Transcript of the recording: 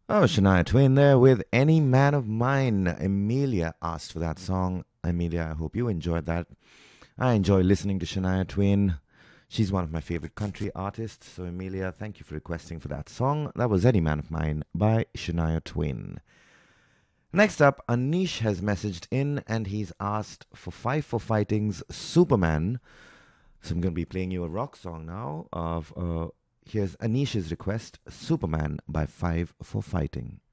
Oh, Shania Twain there with Any Man of Mine. Amelia asked for that song. Amelia, I hope you enjoyed that. I enjoy listening to Shania Twain. She's one of my favorite country artists. So, Amelia, thank you for requesting for that song. That was Any Man of Mine by Shania Twain. Next up, Anish has messaged in and he's asked for Five for Fighting's Superman. So I'm going to be playing you a rock song now. Here's Anish's request, Superman by Five for Fighting.